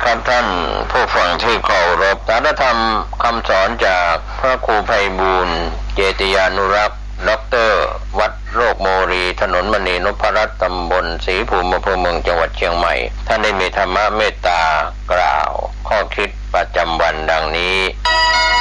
ครับท่านผู้ฟังที่เคารพสารธรรมคำสอนจากพระครูไพบูลย์เจติยานุรักษ์ด็อกเตอร์วัดโรคโมรีถนนมณีนพรัตน์ตำบลศรีภูมิอำเภอเมืองจังหวัดเชียงใหม่ท่านได้มีธรรมะเมตตากล่าวข้อคิดประจำวันดังนี้